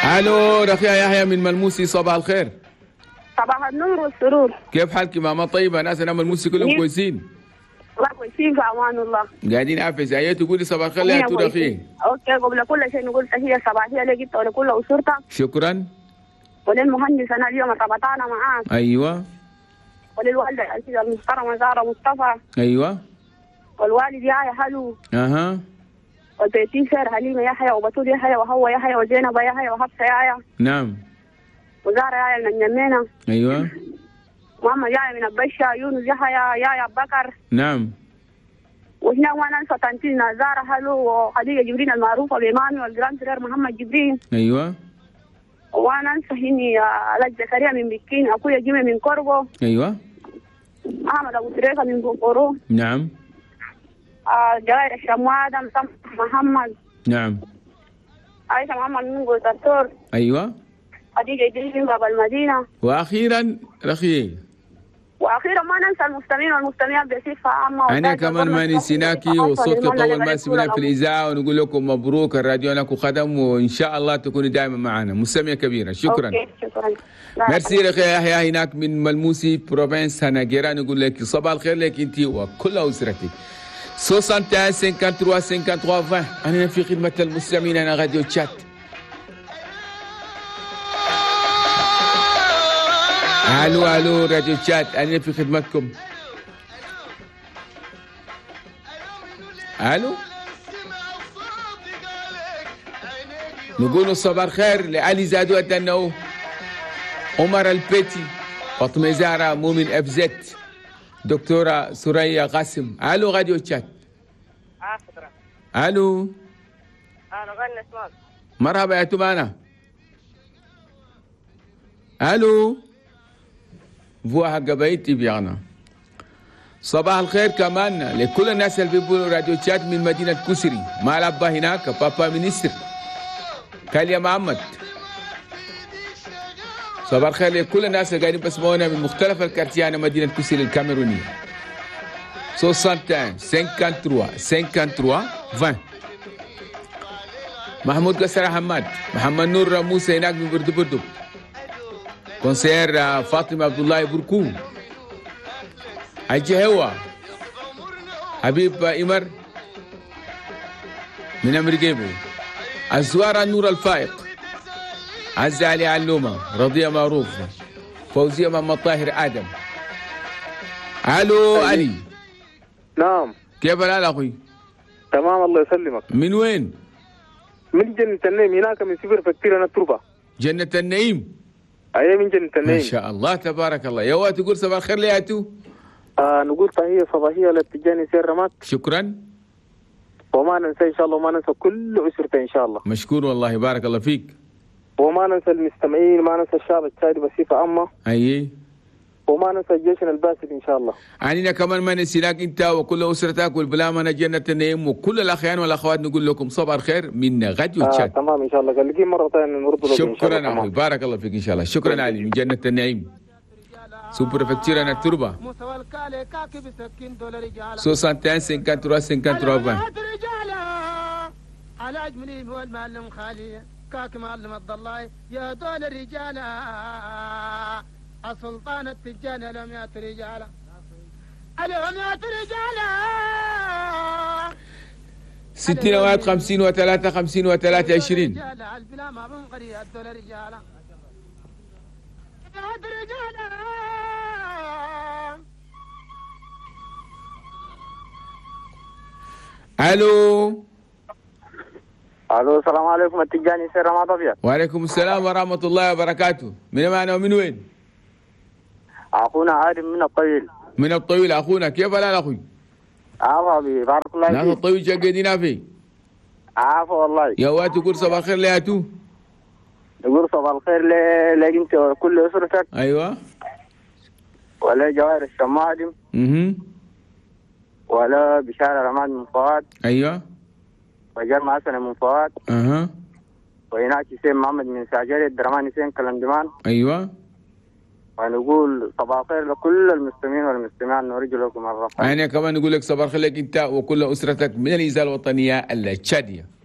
الو رفيع يحيى من ملموسي، صباح الخير. صباح النور والسرور. كيف حالك ماما؟ طيبه؟ ناس انا ملموسي كلهم كويسين؟ والله كويسين في امان الله. قاعدين عافية. يا تقولي صباح الخير يا رفيع. اوكي، قبل كل شيء نقول تحيه صباحيه لك ولكل اسرتك. شكرا. وللمهندس انا اليوم ربطانا معاك. ايوه. وللوالده العزيزه المحترمه زهره مصطفى. ايوه. والوالد يحيى حلو. اها. والبيتين سير حليمه يحيى وبتول يحيى وهو يحيى وزينب يحيى وحفصه يحيى. نعم. وزهره يحيى من النمينه. ايوه. محمد يحيى من البشا، يونس يحيى بكر. نعم. وهنا ما ننسى تنتينا زهره حلو وخديجه جبرين المعروفه بامامي والجرام سرير محمد جبرين. ايوه. وانا انسى هني علاج زكريا من بكين، اخويا جيمي من كوربو. ايوه. احمد ابو تريكه من بوفورو. نعم. جواهر الشموادة محمد. نعم. عائشة محمد من الدكتور. ايوه. خديجة إدريس من باب المدينة. واخيرا رخي. واخيرا ما ننسى المستمعين والمستمعات بصفة عامة. انا كمان ما نسيناكي، وصوتك طول ما سمعنا في الاذاعه، ونقول لكم مبروك، الراديو لكم خدم، وان شاء الله تكوني دائما معنا مستمعه كبيره. شكرا. أوكي. شكرا. ميرسي رخي يحيى هناك من ملموسي بروفنس هناجيرا. نقول لك صباح الخير لك انت وكل اسرتك. 61 53 53 20. أنا في خدمة المستمعين، أنا راديو تشات. ألو راديو تشات، أنا في خدمتكم. ألو. نقول صباح الخير لعلي زادو الدنو، عمر البيتي، فاطمة زهرة، مؤمن أفزت، دكتورة سوريا قاسم. الو راديو تشات. الو. انا غنى اسمك. مرحبا يا تبانا. الو. فوا حق بيتي بيانا. صباح الخير كمان لكل الناس اللي بيقولوا راديو تشات من مدينة كسري، مع الأبا هناك بابا مينستر كاليا محمد. صباح الخير لكل الناس اللي قاعدين بسمعونا من مختلف الكارتيان مدينة كسري الكاميرونية. 61 53 53 20. محمود قصر حماد، محمد نور موسى هناك من بردو بردو، كونسير فاطمة عبد الله بركو، حجي هوا، حبيب إمر من أمريكيبو، الزوارة نور الفائق، عز علي علومة، رضية معروف، فوزية محمد طاهر آدم. الو علي. نعم. كيف الحال اخوي؟ تمام الله يسلمك. من وين؟ من جنة النعيم، هناك من سفر فكتير انا التربة. جنة النعيم؟ اي من جنة النعيم. ما شاء الله تبارك الله. يا واد تقول صباح الخير لي اتو؟ نقول تحية صباحية لتجاني سير رمات. شكرا. وما ننسى ان شاء الله، وما ننسى كل اسرته ان شاء الله. مشكور والله، بارك الله فيك. وما ننسى المستمعين، ما ننسى الشعب التشادي بصفة عامة. اي. وما ننسى جيشنا الباسل ان شاء الله. عنينا كمان ما نسيناك انت وكل اسرتك والبلامنة جنة النعيم وكل الاخوان والاخوات. نقول لكم صباح الخير من راديو تشات. تمام ان شاء الله. قال لي مرة ثانية نرد لكم. شكرا اخوي، بارك الله فيك ان شاء الله. شكرا علي من جنة النعيم. سوبر فكتير انا التربة. 61 53 53. على اجملي هو المعلم خالي كاك معلم الضلاي يا دول الرجال السلطان التجاني لهم ياتوا رجالا اليوم ياتوا رجالا 60 و 50 و 53 و 23. البلا ما بنقري ياتوا رجالا ياتوا رجالا. الو. الو السلام عليكم. التجاني سير رمات ابيض. وعليكم السلام ورحمة الله وبركاته. من معنا ومن وين؟ اخونا عادل من الطويل. من الطويل. اخونا كيف الحال اخوي؟ حبيبي بارك الله فيك. ناس الطويل شقدينا فيه. عافا والله. يا واد تقول صباح الخير لي اتو؟ نقول صباح الخير لك انت وكل اسرتك. ايوه. ولا جواهر الشمادم. ولا بشارة رماد من فؤاد. ايوه. وجرم حسن من فؤاد. وهناك حسين محمد من ساجري، الدرمان حسين كلندمان. ايوه. ونقول صباح الخير لكل المستمعين والمستمعات، نرجو لكم الرفقة. انا كمان نقول لك صباح الخير لك انت وكل اسرتك من الاذاعه الوطنيه التشاديه.